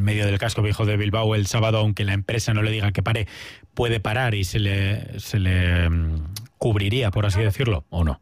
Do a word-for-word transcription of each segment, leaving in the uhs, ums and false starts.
medio del casco viejo de Bilbao el sábado, aunque la empresa no le diga que pare, puede parar y se le, se le um, cubriría, por así decirlo, ¿o no?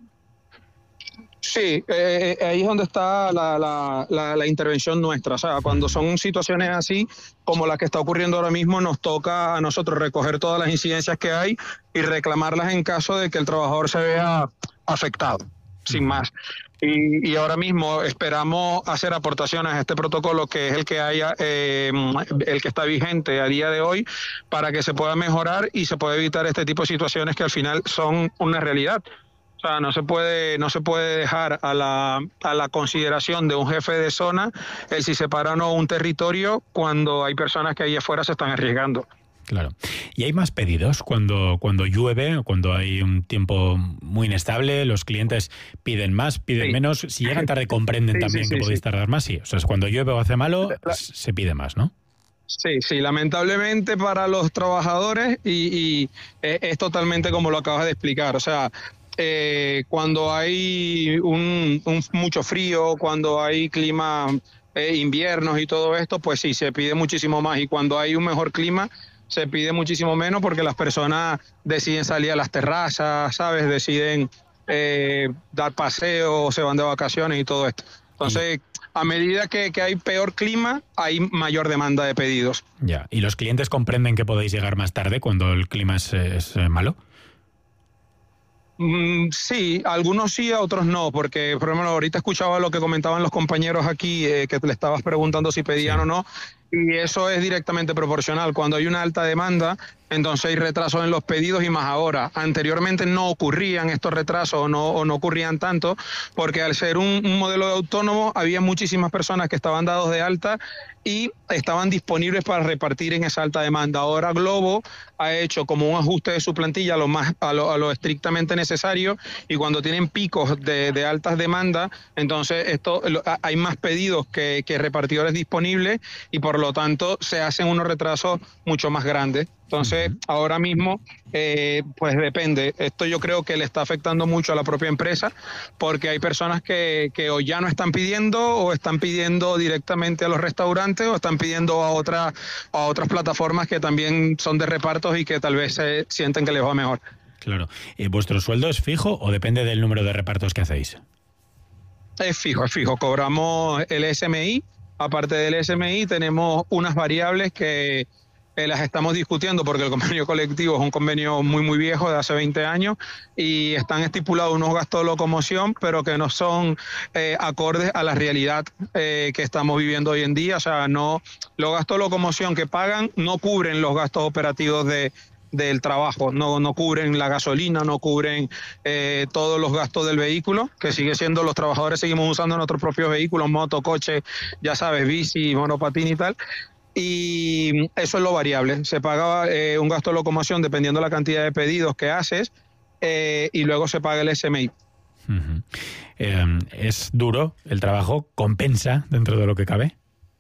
Sí, eh, ahí es donde está la, la, la, la intervención nuestra. O sea, cuando son situaciones así, como la que está ocurriendo ahora mismo, nos toca a nosotros recoger todas las incidencias que hay y reclamarlas en caso de que el trabajador se vea afectado, sin más. Y, y ahora mismo esperamos hacer aportaciones a este protocolo, que es el que haya, eh, el que está vigente a día de hoy, para que se pueda mejorar y se pueda evitar este tipo de situaciones que al final son una realidad. O sea, no se puede, no se puede dejar a la, a la consideración de un jefe de zona el si se para o no un territorio cuando hay personas que ahí afuera se están arriesgando. Claro. ¿Y hay más pedidos cuando, cuando llueve o cuando hay un tiempo muy inestable? ¿Los clientes piden más, piden sí. menos? Si llegan tarde, comprenden sí, también sí, que sí, podéis sí. tardar más. Sí, o sea, cuando llueve o hace malo, la... se pide más, ¿no? Sí, sí, lamentablemente para los trabajadores y, y es totalmente como lo acabas de explicar. O sea, eh, cuando hay un, un mucho frío, cuando hay clima, eh, inviernos y todo esto, pues sí, se pide muchísimo más. Y cuando hay un mejor clima, se pide muchísimo menos porque las personas deciden salir a las terrazas, ¿sabes? Deciden eh, dar paseos, se van de vacaciones y todo esto. Entonces, a medida que, que hay peor clima, hay mayor demanda de pedidos. Ya. ¿Y los clientes comprenden que podéis llegar más tarde cuando el clima es, es malo? Mm, sí, algunos sí, a otros no, porque por ejemplo ahorita escuchaba lo que comentaban los compañeros aquí, eh, que le estabas preguntando si pedían sí. o no, y eso es directamente proporcional. Cuando hay una alta demanda, entonces hay retrasos en los pedidos y más ahora. Anteriormente no ocurrían estos retrasos o no, o no ocurrían tanto, porque al ser un, un modelo de autónomo había muchísimas personas que estaban dados de alta y estaban disponibles para repartir en esa alta demanda. Ahora Glovo ha hecho como un ajuste de su plantilla a lo, más, a lo, a lo estrictamente necesario, y cuando tienen picos de, de altas demandas, entonces esto, hay más pedidos que, que repartidores disponibles y por lo tanto se hacen unos retrasos mucho más grandes. Entonces, ahora mismo, eh, pues depende. Esto yo creo que le está afectando mucho a la propia empresa, porque hay personas que, que o ya no están pidiendo, o están pidiendo directamente a los restaurantes, o están pidiendo a, otra, a otras plataformas que también son de repartos y que tal vez se sienten que les va mejor. Claro. ¿Y vuestro sueldo es fijo o depende del número de repartos que hacéis? Es fijo, es fijo. Cobramos el S M I. Aparte del S M I, tenemos unas variables que Eh, las estamos discutiendo porque el convenio colectivo es un convenio muy muy viejo de hace veinte años y están estipulados unos gastos de locomoción, pero que no son eh, acordes a la realidad eh, que estamos viviendo hoy en día. O sea, no, los gastos de locomoción que pagan no cubren los gastos operativos de del trabajo, no, no cubren la gasolina, no cubren eh, todos los gastos del vehículo, que sigue siendo, los trabajadores seguimos usando nuestros propios vehículos, moto, coche, ya sabes, bici, monopatín y tal. Y eso es lo variable. Se paga eh, un gasto de locomoción dependiendo de la cantidad de pedidos que haces, eh, y luego se paga el S M I. Uh-huh. Eh, ¿Es duro el trabajo? ¿Compensa dentro de lo que cabe?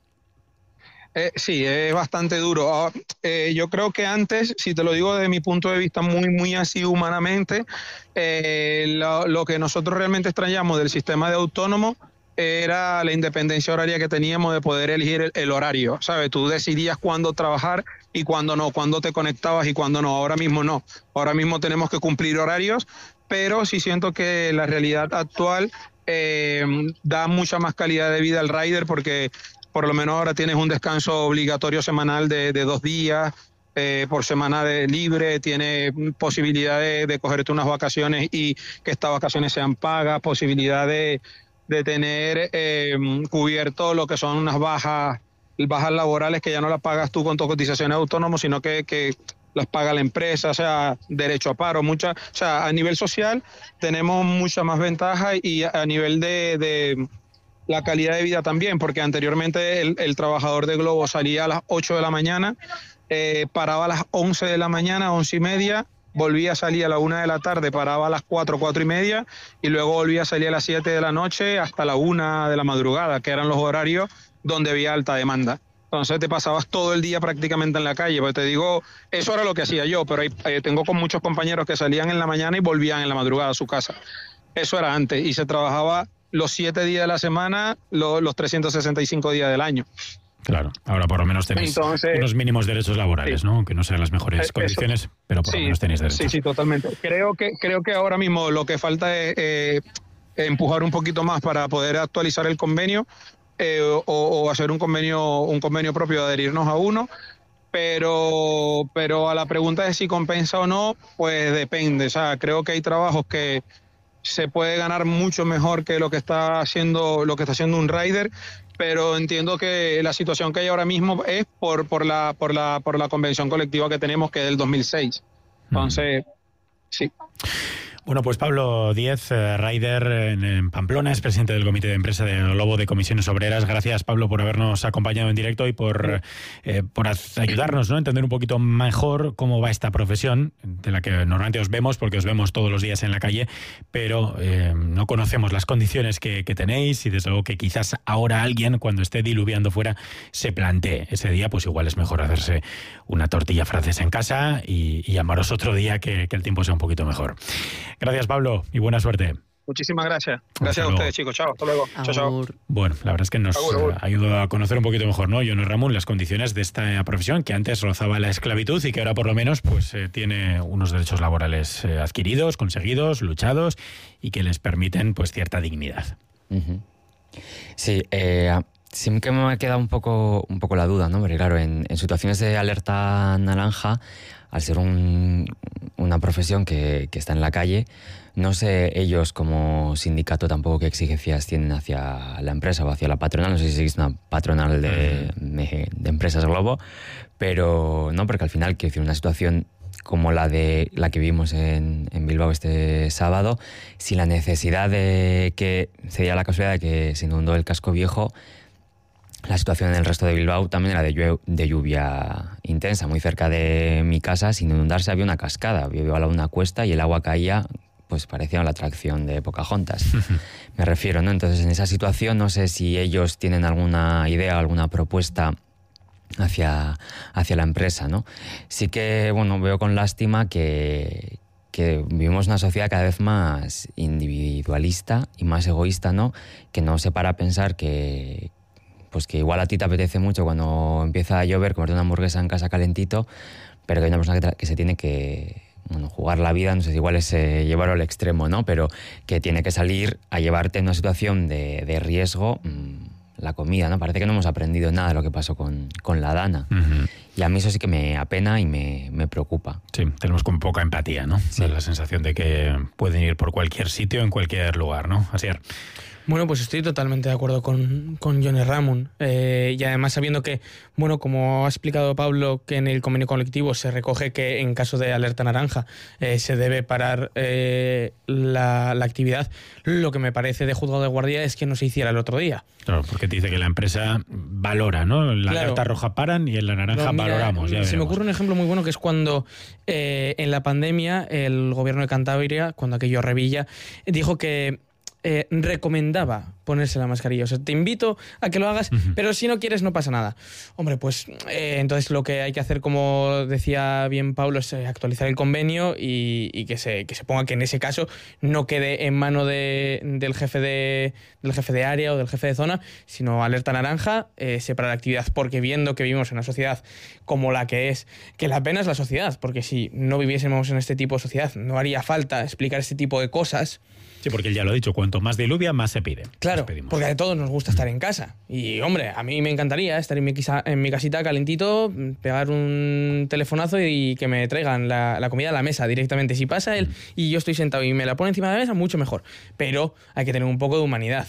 Eh, sí, es bastante duro. Eh, yo creo que antes, si te lo digo desde mi punto de vista muy, muy así humanamente, eh, lo, lo que nosotros realmente extrañamos del sistema de autónomo era la independencia horaria que teníamos de poder elegir el, el horario, ¿sabes? Tú decidías cuándo trabajar y cuándo no, cuándo te conectabas y cuándo no. Ahora mismo no. Ahora mismo tenemos que cumplir horarios, pero sí siento que la realidad actual eh, da mucha más calidad de vida al rider, porque por lo menos ahora tienes un descanso obligatorio semanal de, de dos días eh, por semana de libre, tienes posibilidad de, de cogerte unas vacaciones y que estas vacaciones sean pagas, posibilidad de de tener eh, cubierto lo que son unas bajas, bajas laborales que ya no las pagas tú con tus cotizaciones autónomas, sino que, que las paga la empresa, o sea, derecho a paro, mucha, o sea, a nivel social tenemos mucha más ventaja, y a, a nivel de, de la calidad de vida también, porque anteriormente el, el trabajador de Glovo salía a las ocho de la mañana, eh, paraba a las once de la mañana, once y media, volvía a salir a la una de la tarde, paraba a las cuatro, cuatro y media, y luego volvía a salir a las siete de la noche hasta la una de la madrugada, que eran los horarios donde había alta demanda. Entonces te pasabas todo el día prácticamente en la calle, porque te digo, eso era lo que hacía yo, pero hay, eh, tengo con muchos compañeros que salían en la mañana y volvían en la madrugada a su casa. Eso era antes, y se trabajaba los siete días de la semana, lo, los trescientos sesenta y cinco días del año. Claro, ahora por lo menos tenéis Entonces, unos mínimos derechos laborales, sí. ¿no? Aunque no sean las mejores Eso. condiciones, pero por sí, lo menos tenéis derechos. Sí, sí, totalmente. Creo que, creo que ahora mismo lo que falta es eh, empujar un poquito más para poder actualizar el convenio eh, o, o hacer un convenio, un convenio propio, adherirnos a uno. Pero, pero a la pregunta de si compensa o no, pues depende. O sea, creo que hay trabajos que se puede ganar mucho mejor que lo que está haciendo, lo que está haciendo un rider, pero entiendo que la situación que hay ahora mismo es por, por la, por la, por la convención colectiva que tenemos, que es del dos mil seis. Entonces, mm. sí. Bueno, pues Pablo Díez, eh, rider en, en Pamplona, es presidente del comité de empresa de Lobo de Comisiones Obreras. Gracias, Pablo, por habernos acompañado en directo y por, eh, por ayudarnos, ¿no?, a entender un poquito mejor cómo va esta profesión, de la que normalmente os vemos, porque os vemos todos los días en la calle, pero eh, no conocemos las condiciones que, que tenéis y desde luego que quizás ahora alguien, cuando esté diluviando fuera, se plantee ese día, pues igual es mejor hacerse una tortilla francesa en casa y, y llamaros otro día que, que el tiempo sea un poquito mejor. Gracias, Pablo, y buena suerte. Muchísimas gracias. Gracias a ustedes, chicos. Chao, hasta luego. Chao, chao. Bueno, la verdad es que nos agur, agur. ayuda a conocer un poquito mejor, ¿no, Jon Ramón, las condiciones de esta profesión que antes rozaba la esclavitud y que ahora por lo menos pues eh, tiene unos derechos laborales eh, adquiridos, conseguidos, luchados y que les permiten pues cierta dignidad. Uh-huh. Sí, eh, sí que me ha quedado un poco, un poco la duda, ¿no? Porque claro, en, en situaciones de alerta naranja, al ser un, una profesión que, que está en la calle, no sé ellos como sindicato tampoco qué exigencias tienen hacia la empresa o hacia la patronal. No sé si existe una patronal de, de, de empresas Globo, pero no, porque al final, quiero decir, una situación como la de la que vimos en, en Bilbao este sábado, sin la necesidad de que se diera la casualidad de que se inundó el casco viejo, la situación en el resto de Bilbao también era de, llu- de lluvia intensa. Muy cerca de mi casa, sin inundarse, había una cascada, había una cuesta y el agua caía, pues parecía la atracción de Pocahontas. Me refiero, ¿no? Entonces, en esa situación, no sé si ellos tienen alguna idea, alguna propuesta hacia, hacia la empresa, ¿no? Sí que, bueno, veo con lástima que, que vivimos una sociedad cada vez más individualista y más egoísta, ¿no? Que no se para a pensar que pues que igual a ti te apetece mucho cuando empieza a llover comerte una hamburguesa en casa calentito, pero que hay una persona que, tra- que se tiene que, bueno, jugar la vida, no sé si igual es eh, llevarlo al extremo, ¿no? Pero que tiene que salir a llevarte en una situación de, de riesgo mmm, la comida, ¿no? Parece que no hemos aprendido nada de lo que pasó con, con la Dana. Uh-huh. Y a mí eso sí que me apena y me, me preocupa. Sí, tenemos como poca empatía, ¿no? Sí. La sensación de que pueden ir por cualquier sitio, en cualquier lugar, ¿no? Así es. Bueno, pues estoy totalmente de acuerdo con, con Jon Ramón. Eh, y además sabiendo que, bueno, como ha explicado Pablo, que en el convenio colectivo se recoge que en caso de alerta naranja eh, se debe parar eh, la, la actividad, lo que me parece de juzgado de guardia es que no se hiciera el otro día. Claro, porque te dice que la empresa valora, ¿no? En la claro. alerta roja paran y en la naranja no, mira, valoramos. Ya se me ocurre un ejemplo muy bueno que es cuando eh, en la pandemia el gobierno de Cantabria, cuando aquello revilla, dijo que Eh, recomendaba ponerse la mascarilla. O sea, te invito a que lo hagas, uh-huh. pero si no quieres no pasa nada. Hombre, pues eh, entonces lo que hay que hacer, como decía bien Pablo, es eh, actualizar el convenio y, y que, se, que se ponga que en ese caso no quede en mano de, del, jefe de, del jefe de área o del jefe de zona, sino alerta naranja, eh, separar la actividad, porque viendo que vivimos en una sociedad como la que es, que la pena es la sociedad, porque si no viviésemos en este tipo de sociedad no haría falta explicar este tipo de cosas. Sí, porque él ya lo ha dicho, cuanto más diluvia, más se pide. Claro, porque a todos nos gusta estar en casa. Y, hombre, a mí me encantaría estar en mi, quisa, en mi casita calentito, pegar un telefonazo y que me traigan la, la comida a la mesa directamente. Si pasa él y yo estoy sentado y me la pone encima de la mesa, mucho mejor. Pero hay que tener un poco de humanidad.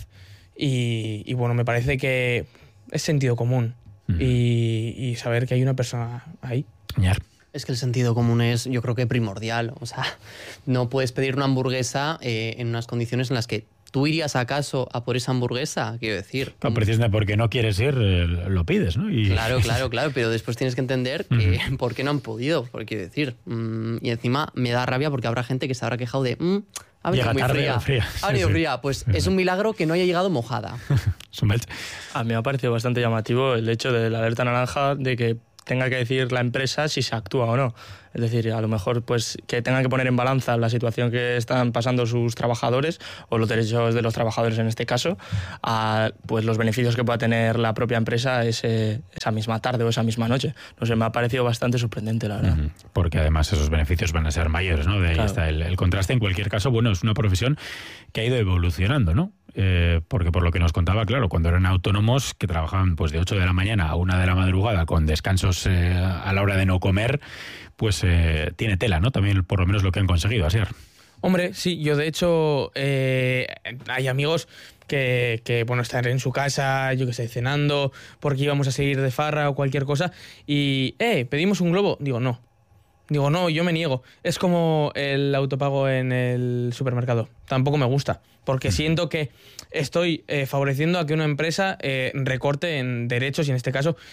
Y, y bueno, me parece que es sentido común. Mm. Y, y saber que hay una persona ahí. Ñar. Es que el sentido común es, yo creo que primordial. O sea, no puedes pedir una hamburguesa eh, en unas condiciones en las que tú irías acaso a por esa hamburguesa, quiero decir. No, precisamente porque no quieres ir, lo pides, ¿no? Y... Claro, claro, claro, pero después tienes que entender que uh-huh. por qué no han podido, porque quiero decir. Mmm, y encima me da rabia porque habrá gente que se habrá quejado de... Mmm, ha venido muy fría. fría. Ha venido sí, fría. Pues sí. Es un milagro que no haya llegado mojada. A mí me ha parecido bastante llamativo el hecho de la alerta naranja, de que tenga que decir la empresa si se actúa o no. Es decir, a lo mejor pues que tengan que poner en balanza la situación que están pasando sus trabajadores o los derechos de los trabajadores en este caso a pues los beneficios que pueda tener la propia empresa ese, esa misma tarde o esa misma noche. No sé, me ha parecido bastante sorprendente, la verdad. Uh-huh. Porque además esos beneficios van a ser mayores, ¿no? De ahí claro. está el, el contraste. En cualquier caso, bueno, es una profesión que ha ido evolucionando, ¿no? Eh, porque por lo que nos contaba, claro, cuando eran autónomos que trabajaban pues de ocho de la mañana a una de la madrugada con descansos eh, a la hora de no comer, pues eh, tiene tela, ¿no? También por lo menos lo que han conseguido, Asier. Hombre, sí, yo de hecho eh, hay amigos que, que, bueno, están en su casa, yo que sé, cenando, porque íbamos a seguir de farra o cualquier cosa, y, eh, pedimos un globo. Digo, no. Digo, no, yo me niego. Es como el autopago en el supermercado. Tampoco me gusta, porque siento que estoy eh, favoreciendo a que una empresa eh, recorte en derechos y en este caso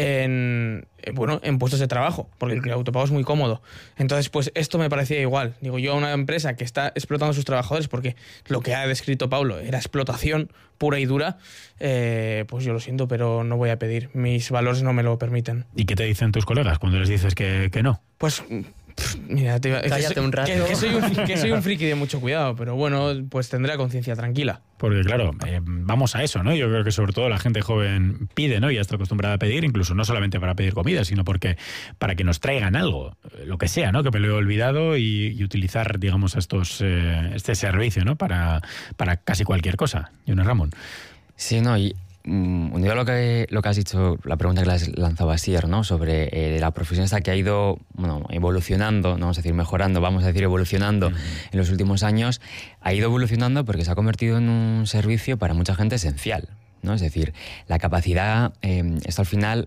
en, eh, bueno, en puestos de trabajo, porque el autopago es muy cómodo. Entonces, pues esto me parecía igual. Digo, yo a una empresa que está explotando a sus trabajadores, porque lo que ha descrito Pablo era explotación pura y dura, eh, pues yo lo siento, pero no voy a pedir. Mis valores no me lo permiten. ¿Y qué te dicen tus colegas cuando les dices que, que no? Pues... Mira, te, cállate que, un rato. Que, que, soy un, que soy un friki de mucho cuidado, pero bueno, pues tendré la conciencia tranquila. Porque claro, eh, vamos a eso, ¿no? Yo creo que sobre todo la gente joven pide, ¿no? Y ya está acostumbrada a pedir, incluso no solamente para pedir comida, sino porque para que nos traigan algo, lo que sea, ¿no? Que me lo he olvidado y, y utilizar, digamos, estos eh, este servicio, ¿no? Para, para casi cualquier cosa. Jonas Ramón. Sí, no, y... Unido a lo que, lo que has dicho, la pregunta que le has lanzado a Asier, ¿no? Sobre eh, la profesión esta que ha ido bueno, evolucionando, no vamos a decir mejorando, vamos a decir evolucionando uh-huh. en los últimos años, ha ido evolucionando porque se ha convertido en un servicio para mucha gente esencial, ¿no? Es decir, la capacidad, eh, esto al final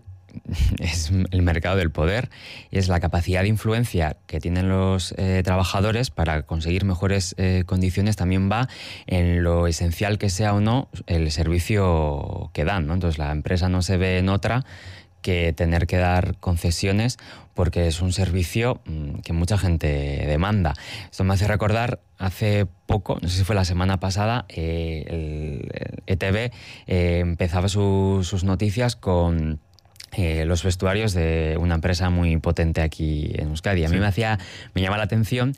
es el mercado del poder y es la capacidad de influencia que tienen los eh, trabajadores para conseguir mejores eh, condiciones, también va en lo esencial que sea o no el servicio que dan, ¿no? Entonces la empresa no se ve en otra que tener que dar concesiones porque es un servicio que mucha gente demanda. Esto me hace recordar, hace poco, no sé si fue la semana pasada, eh, el E T V eh, empezaba su, sus noticias con Eh, los vestuarios de una empresa muy potente aquí en Euskadi. A mí sí. me hacía, me llama la atención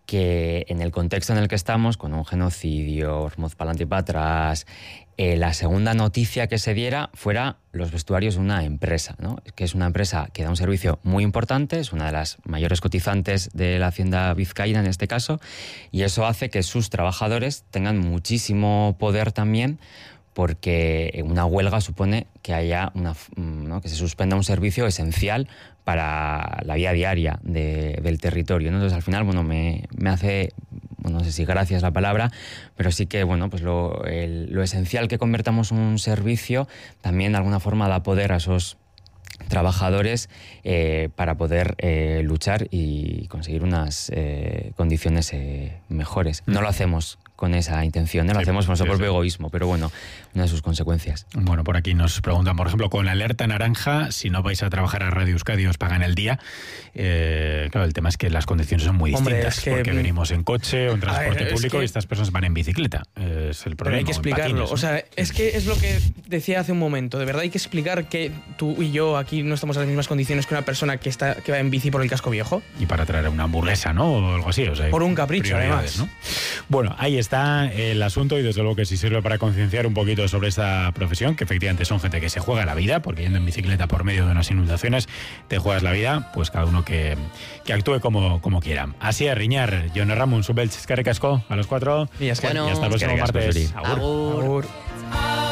que en el contexto en el que estamos, con un genocidio, Ormuz para adelante y para atrás, eh, la segunda noticia que se diera fuera los vestuarios de una empresa, ¿no? Que es una empresa que da un servicio muy importante, es una de las mayores cotizantes de la hacienda vizcaína en este caso, y eso hace que sus trabajadores tengan muchísimo poder también, porque una huelga supone que haya una, ¿no? que se suspenda un servicio esencial para la vida diaria de, del territorio, ¿no? Entonces, al final, bueno, me, me hace, bueno, no sé si gracia es la palabra, pero sí que, bueno, pues lo, el, lo esencial que convertamos un servicio también de alguna forma da poder a esos trabajadores eh, para poder eh, luchar y conseguir unas eh, condiciones eh, mejores. No lo hacemos con esa intención, ¿eh? Lo sí, hacemos por nuestro sí, propio sí. egoísmo, pero bueno, una de sus consecuencias. Bueno, por aquí nos preguntan, por ejemplo, con la alerta naranja, si no vais a trabajar a Radio Euskadi os pagan el día. Eh, claro, el tema es que las condiciones son muy Hombre, distintas, es que, porque venimos en coche o en transporte ver, público que, y estas personas van en bicicleta. Es el problema. Pero hay que explicarlo. Patines, ¿no? O sea, es que es lo que decía hace un momento. De verdad hay que explicar que tú y yo aquí no estamos en las mismas condiciones que una persona que está que va en bici por el casco viejo. Y para traer una hamburguesa, ¿no? O algo así. O sea, por un capricho, además. ¿No? Bueno, ahí está el asunto y desde luego que sí sirve para concienciar un poquito sobre esta profesión, que efectivamente son gente que se juega la vida, porque yendo en bicicleta por medio de unas inundaciones te juegas la vida, pues cada uno que, que actúe como, como quiera. Así es, Riñar, Jonas Ramón, Subelch, Eskerrik asko, a los cuatro. Y, bueno, y hasta el próximo martes. Agur. Agur.